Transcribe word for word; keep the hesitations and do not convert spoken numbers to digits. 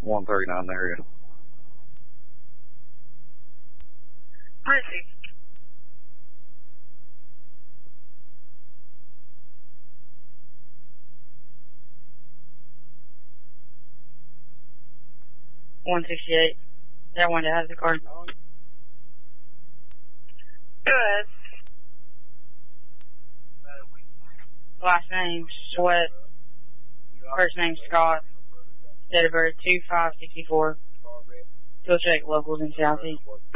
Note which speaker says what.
Speaker 1: one thirty-nine area.
Speaker 2: Mercy. one sixty-eight. That one that has the car. Good. Last name, Sweat. First name, Scott. Date of birth, two five sixty-four. Go check locals in Southeast.